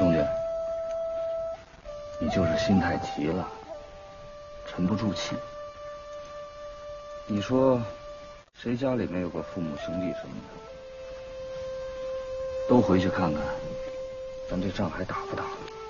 兄弟，你就是心太急了，沉不住气。你说，谁家里没有个父母兄弟什么的？都回去看看，咱这仗还打不打？